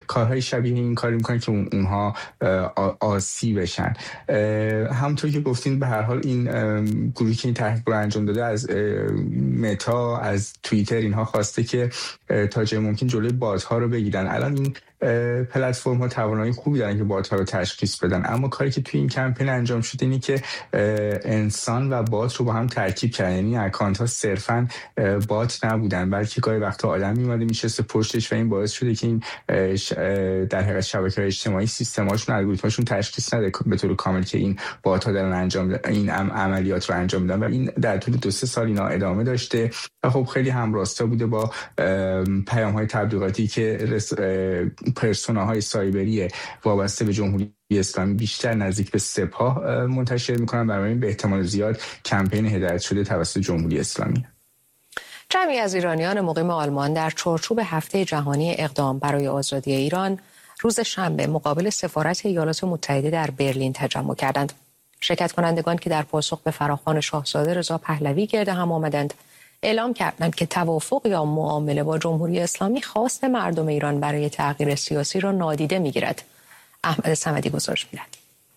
کارهای شبیه این کاری میکنن که اونها آسی بشن. همونطور که گفتین به هر حال این گروهی که این تحقیق رو انجام داده از متا، از توییتر اینها خواسته که تا جای ممکن جلوی بات‌ها رو بگیرن. الان این پلتفرم ها توانایی خوبی دارن که بات ها رو تشخیص بدن، اما کاری که توی این کمپین انجام شده اینه که انسان و بات رو با هم ترکیب کردن. یعنی اکانت ها صرفا بات نبودن، بلکه گاهی وقتا آدم میومده میشسته پشتش و این باعث شده که این در حقیقت شبکه‌های اجتماعی سیستماشون، الگوریتماشون تشخیص نده به طور کامل که این بات ها دارن این عملیات رو انجام میدن و این در طول 2-3 سال اینا ادامه داشته و خب خیلی همراستا بوده با پیام های تبلیغاتی که پرسوناهای سایبری وابسته به جمهوری اسلامی بیشتر نزدیک به سپاه منتشر میکنن. برای این به احتمال زیاد کمپین هدایت شده توسط جمهوری اسلامی. جمعی از ایرانیان مقیم آلمان در چارچوب هفته جهانی اقدام برای آزادی ایران روز شنبه مقابل سفارت ایالات متحده در برلین تجمع کردند. شرکت کنندگان که در پاسخ به فراخوان شاهزاده رضا پهلوی گرد هم آمدند اعلام کردند که توافق یا معامله با جمهوری اسلامی خواست مردم ایران برای تغییر سیاسی را نادیده می‌گیرد. احمد صمدی گزارش می‌دهد.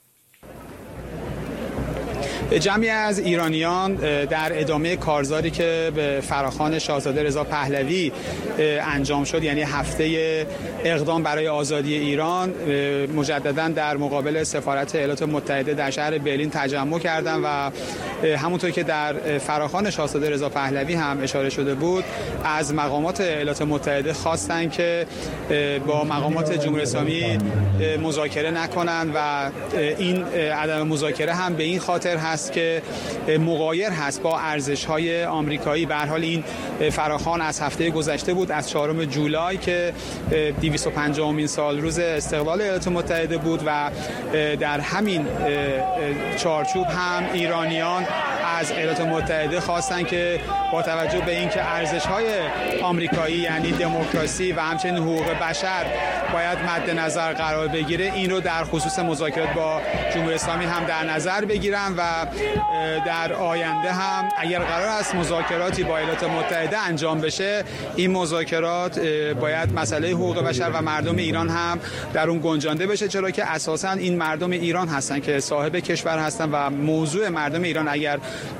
جمعی از ایرانیان در ادامه کارزاری که به فراخوان شاهزاده رضا پهلوی انجام شد، یعنی هفته اقدام برای آزادی ایران، مجددا در مقابل سفارت ایالات متحده در شهر برلین تجمع کردند و همونطور که در فراخوان شاهزاده رضا پهلوی هم اشاره شده بود، از مقامات ایالات متحده خواستند که با مقامات جمهوری اسلامی مذاکره نکنند و این عدم مذاکره هم به این خاطر هست که مغایر هست با ارزش‌های آمریکایی. به هر حال این فراخوان از هفته گذشته بود، از 4 جولای که 250مین سال روز استقلال ایالات متحده بود و در همین چارچوب هم ایرانیان از ایالات متحده خواستن که با توجه به اینکه ارزش‌های آمریکایی یعنی دموکراسی و همچنین حقوق بشر باید مد نظر قرار بگیره، این رو در خصوص مذاکرات با جمهوری اسلامی هم در نظر بگیرن و در آینده هم اگر قرار است مذاکراتی با ایالات متحده انجام بشه، این مذاکرات باید مسئله حقوق بشر و مردم ایران هم در اون گنجانده بشه، چرا که اساساً این مردم ایران هستن که صاحب کشور هستن و موضوع مردم ایران اگر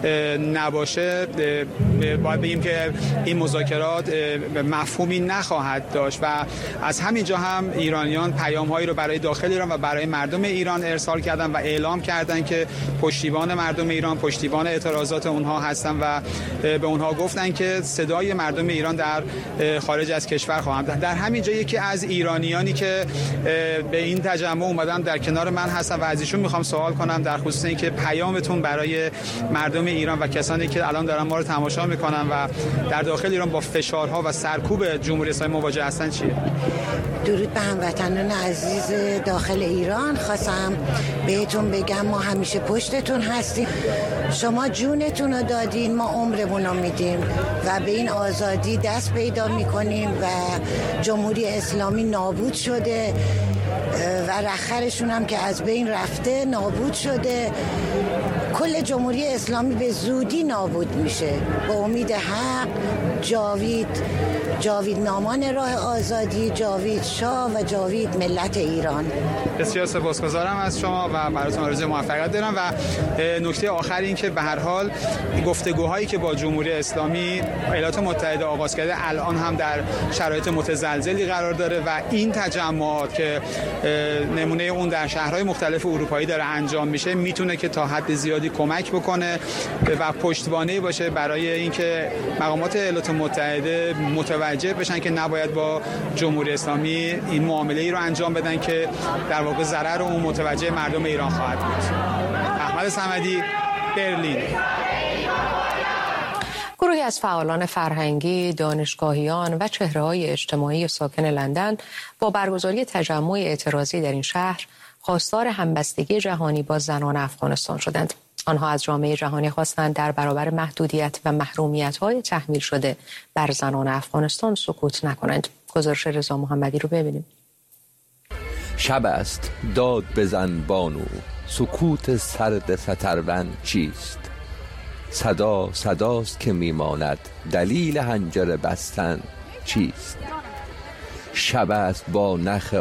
نباشه باید بگیم که این مذاکرات مفهومی نخواهد داشت. و از همینجا هم ایرانیان پیام‌هایی رو برای داخل ایران و برای مردم ایران ارسال کردن و اعلام کردن که پشتیبان مردم ایران، پشتیبان اعتراضات اونها هستن و به اونها گفتن که صدای مردم ایران در خارج از کشور خواهند. در همین جا یکی از ایرانیانی که به این تجمع اومدن در کنار من هستن و از ایشون میخوام سوال کنم در خصوص اینکه پیامتون برای مردم ایران و کسانی که الان دارن ما رو تماشا میکنن و در داخل ایران با فشارها و سرکوب جمهوری اسلامی مواجه هستن چیه؟ درود به هموطنان عزیز داخل ایران. خواستم بهتون بگم ما همیشه پشتتون هستیم. شما جونتون رو دادین، ما عمرمون رو میدیم و به این آزادی دست پیدا میکنیم و جمهوری اسلامی نابود شده و رخرشون هم که از بین رفته نابود شده. کل جمهوری اسلامی به زودی نابود میشه. با امید حق، جاوید نامان راه آزادی، جاوید شاه و جاوید ملت ایران. بسیار سپاسگزارم از شما و براتون آرزوی موفقیت دارم. و نکته آخر این که به هر حال گفتگوهایی که با جمهوری اسلامی ایالات متحده آغاز کرده الان هم در شرایط متزلزلی قرار داره و این تجمعات که نمونه اون در شهرهای مختلف اروپایی داره انجام میشه میتونه که تا حد زیادی کمک بکنه و پشتوانه باشه برای اینکه مقامات ایالات متحده متوجه بشن که نباید با جمهوری اسلامی این معامله ای رو انجام بدن که در واقع ضرر اون متوجه مردم ایران خواهد بود. احمد صمدی، برلین. گروهی از فعالان فرهنگی، دانشگاهیان و چهره‌های اجتماعی ساکن لندن با برگزاری تجمع اعتراضی در این شهر خواستار همبستگی جهانی با زنان افغانستان شدند. آنها از جامعه جهانی خواستند در برابر محدودیت و محرومیت‌های تحمیل شده بر زنان افغانستان سکوت نکنند. گزارش رضا محمدی رو ببینیم. شب است داد بزن بانو، سکوت سرد سترون چیست؟ صداست که میماند، دلیل حنجره بستن چیست؟ شب است با نخ